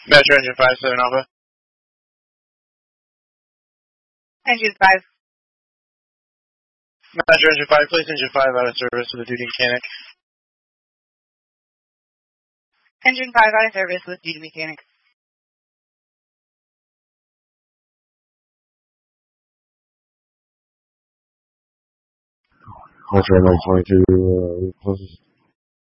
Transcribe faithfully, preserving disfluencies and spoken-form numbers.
Metro Engine five seven Alpha. Engine five. Metro Engine five, place Engine five out of service with a duty mechanic. Engine five out of service with duty mechanic. Metro nine twenty-two, uh, closest